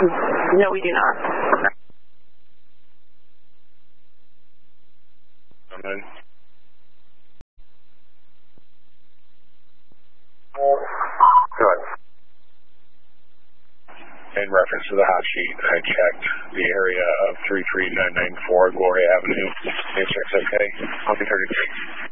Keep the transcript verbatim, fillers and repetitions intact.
No, we do not. Good. In reference to the hot sheet, I checked the area of three three nine nine four Gloria Avenue. Matrix, okay? I'll be thirty-three.